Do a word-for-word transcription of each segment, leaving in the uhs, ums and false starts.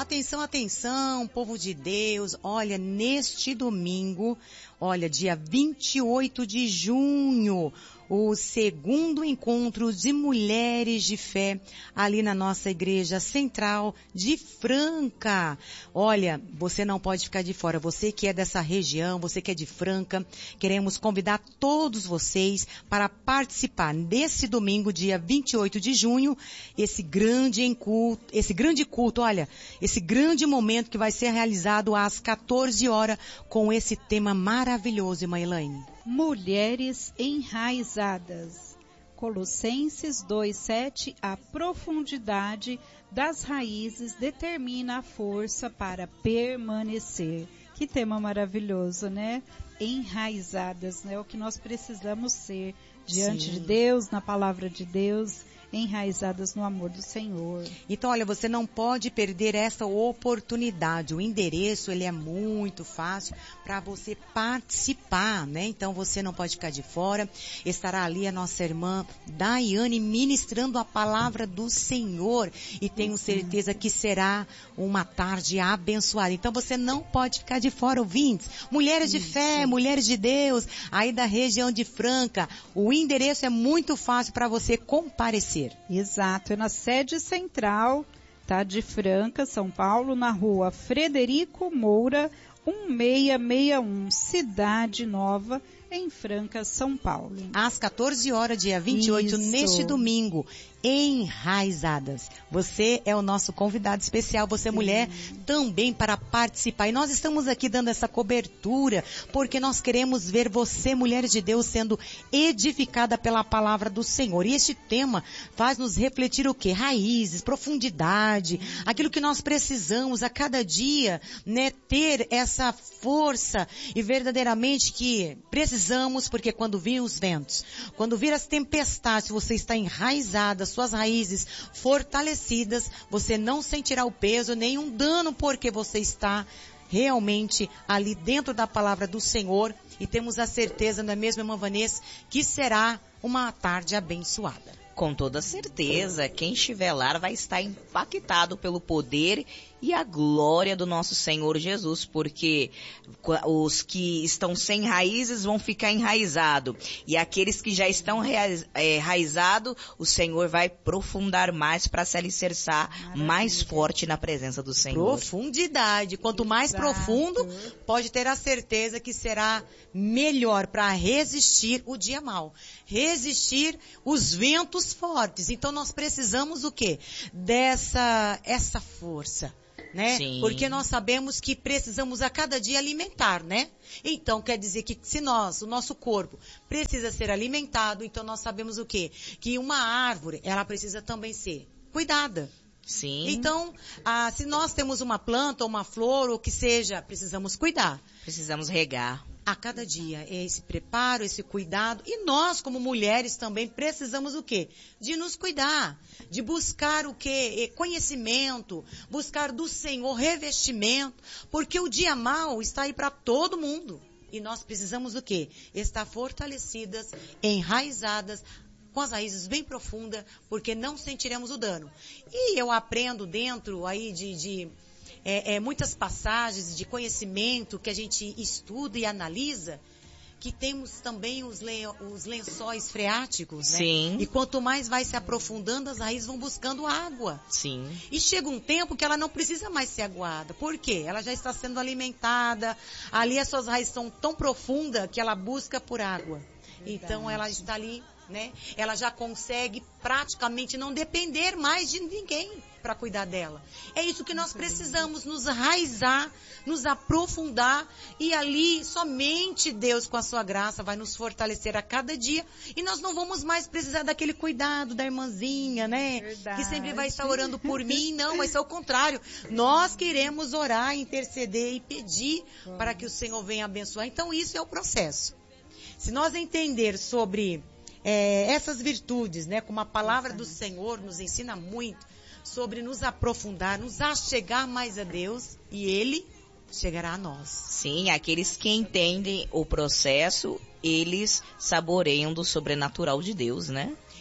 atenção, atenção, povo de Deus, olha, neste domingo, olha, dia vinte e oito de junho, o segundo encontro de mulheres de fé ali na nossa igreja central de Franca. Olha, você não pode ficar de fora. Você que é dessa região, você que é de Franca, queremos convidar todos vocês para participar nesse domingo, dia vinte e oito de junho, esse grande culto, esse grande culto, olha, esse grande momento que vai ser realizado às quatorze horas com esse tema maravilhoso, irmã Elaine. Mulheres enraizadas. Colossenses dois, sete, a profundidade das raízes determina a força para permanecer. Que tema maravilhoso, né? Enraizadas, né? O que nós precisamos ser diante Sim. de Deus, na palavra de Deus, enraizadas no amor do Senhor. Então, olha, você não pode perder essa oportunidade. O endereço, ele é muito fácil para você participar, né? Então, você não pode ficar de fora. Estará ali a nossa irmã Daiane ministrando a palavra do Senhor. E tenho certeza que será uma tarde abençoada. Então, você não pode ficar de fora, ouvintes. Mulheres de Isso. fé, mulheres de Deus, aí da região de Franca. O endereço é muito fácil para você comparecer. Exato, é na sede central, tá, de Franca, São Paulo, na rua Frederico Moura, um seis seis um, Cidade Nova, em Franca, São Paulo. Às quatorze horas, dia vinte e oito, Isso. neste domingo, enraizadas. Você é o nosso convidado especial, você Sim. mulher, também para participar. E nós estamos aqui dando essa cobertura, porque nós queremos ver você, mulher de Deus, sendo edificada pela palavra do Senhor. E este tema faz nos refletir o quê? Raízes, profundidade, aquilo que nós precisamos a cada dia, né, ter essa força e verdadeiramente que precisamos, porque quando vir os ventos, quando vir as tempestades, você está enraizada, suas raízes fortalecidas, você não sentirá o peso, nenhum dano, porque você está realmente ali dentro da palavra do Senhor, e temos a certeza, não é mesmo, irmã Vanessa, que será uma tarde abençoada. Com toda certeza, quem estiver lá vai estar impactado pelo poder e a glória do nosso Senhor Jesus, porque os que estão sem raízes vão ficar enraizados, e aqueles que já estão enraizados, o Senhor vai aprofundar mais para se alicerçar Maravilha. mais forte na presença do Senhor. Profundidade, quanto mais Exato. profundo, pode ter a certeza que será melhor para resistir o dia mau, resistir os ventos fortes. Então nós precisamos o quê? Dessa, essa força. Né? Sim. Porque nós sabemos que precisamos a cada dia alimentar, né? Então quer dizer que se nós, o nosso corpo precisa ser alimentado, então nós sabemos o quê? Que uma árvore, ela precisa também ser cuidada. Sim. Então, ah, se nós temos uma planta ou uma flor, ou o que seja, precisamos cuidar. Precisamos regar. A cada dia, é esse preparo, esse cuidado. E nós, como mulheres, também precisamos o quê? De nos cuidar. De buscar o quê? Conhecimento. Buscar do Senhor revestimento. Porque o dia mau está aí para todo mundo. E nós precisamos o quê? Estar fortalecidas, enraizadas, com as raízes bem profundas, porque não sentiremos o dano. E eu aprendo dentro aí de... de É, é, muitas passagens de conhecimento que a gente estuda e analisa, que temos também os, le, os lençóis freáticos, né? Sim. E quanto mais vai se aprofundando, as raízes vão buscando água. Sim. E chega um tempo que ela não precisa mais ser aguada. Por quê? Ela já está sendo alimentada, ali as suas raízes são tão profundas que ela busca por água. Verdade. Então ela está ali, né? Ela já consegue praticamente não depender mais de ninguém para cuidar dela. É isso que nós precisamos, nos raizar, nos aprofundar, e ali somente Deus com a sua graça vai nos fortalecer a cada dia, e nós não vamos mais precisar daquele cuidado da irmãzinha, né? Verdade. Que sempre vai estar orando por mim. Não, vai ser o contrário. Nós queremos orar, interceder e pedir para que o Senhor venha abençoar. Então isso é o processo. Se nós entender sobre é, essas virtudes, né, como a palavra do Senhor nos ensina muito, sobre nos aprofundar, nos achegar mais a Deus, e Ele chegará a nós. Sim, aqueles que entendem o processo, eles saboreiam do sobrenatural de Deus, né?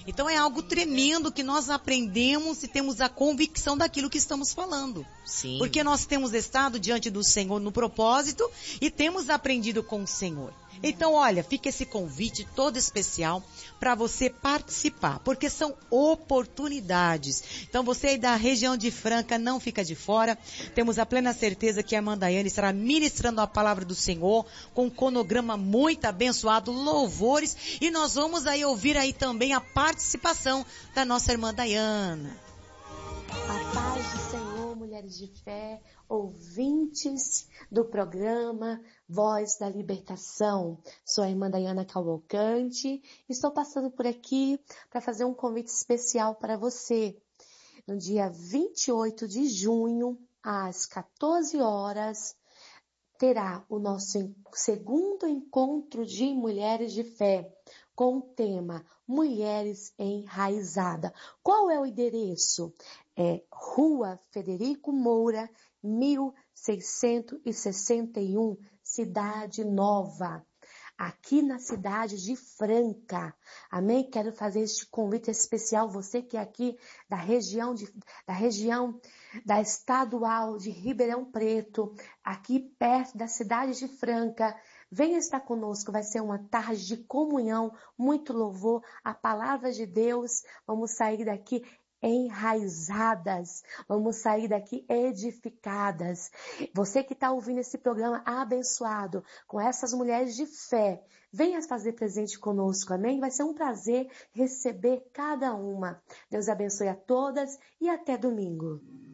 Então é algo tremendo que nós aprendemos e temos a convicção daquilo que estamos falando. Sim. Porque nós temos estado diante do Senhor no propósito e temos aprendido com o Senhor. Então, olha, fica esse convite todo especial para você participar, porque são oportunidades. Então, você aí da região de Franca não fica de fora. Temos a plena certeza que a irmã Daiane estará ministrando a palavra do Senhor com um cronograma muito abençoado, louvores, e nós vamos aí ouvir aí também a participação da nossa irmã Daiana. A paz do Senhor, mulheres de fé, ouvintes do programa Voz da Libertação. Sou a irmã Daiana Cavalcante. Estou passando por aqui para fazer um convite especial para você. No dia vinte e oito de junho, às quatorze horas, terá o nosso segundo encontro de mulheres de fé, com o tema Mulheres Enraizadas. Qual é o endereço? É Rua Federico Moura, mil seiscentos e sessenta e um, Cidade Nova, aqui na cidade de Franca. Amém? Quero fazer este convite especial, você que é aqui da região, de, da região da estadual de Ribeirão Preto, aqui perto da cidade de Franca. Venha estar conosco, vai ser uma tarde de comunhão, muito louvor, a palavra de Deus. Vamos sair daqui enraizadas, vamos sair daqui edificadas. Você que está ouvindo esse programa abençoado, com essas mulheres de fé, venha fazer presente conosco, amém? Vai ser um prazer receber cada uma. Deus abençoe a todas e até domingo.